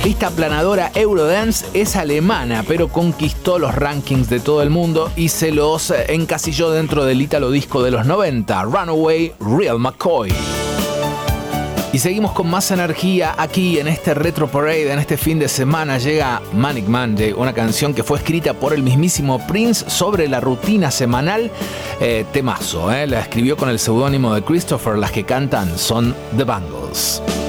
Esta aplanadora Eurodance es alemana, pero conquistó los rankings de todo el mundo y se los encasilló dentro del ítalo disco de los 90, Runaway, Real McCoy. Y seguimos con más energía aquí en este Retro Parade. En este fin de semana llega Manic Monday, una canción que fue escrita por el mismísimo Prince sobre la rutina semanal. Temazo, la escribió con el seudónimo de Christopher. Las que cantan son The Bangles.